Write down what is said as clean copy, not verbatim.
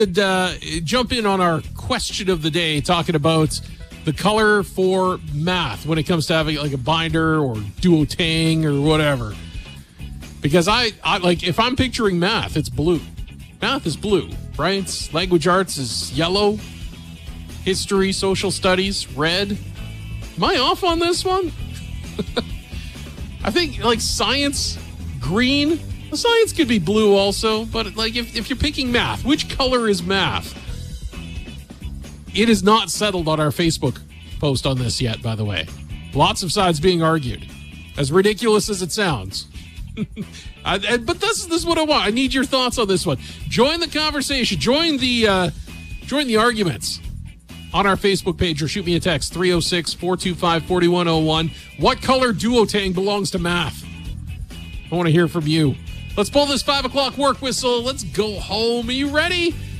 Jump in on our question of the day, talking about the color for math when it comes to having like a binder or duotang or whatever. Because I like, if I'm picturing math, it's blue. Math is blue, right? Language arts is yellow. History, social studies, red. Am I off on this one? I think like science, green. Science could be blue also, but like if you're picking math, which color is math? It is not settled on our Facebook post on this yet, by the way. Lots of sides being argued. As ridiculous as it sounds. But this is what I want. I need your thoughts on this one. Join the conversation. Join the arguments on our Facebook page, or shoot me a text, 306-425-4101. What color duotang belongs to math? I want to hear from you. Let's pull this 5 o'clock work whistle. Let's go home. Are you ready?